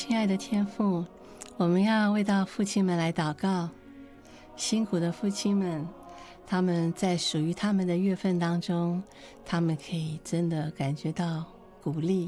亲爱的天父，我们要为到父亲们来祷告。辛苦的父亲们，他们在属于他们的月份当中，他们可以真的感觉到鼓励，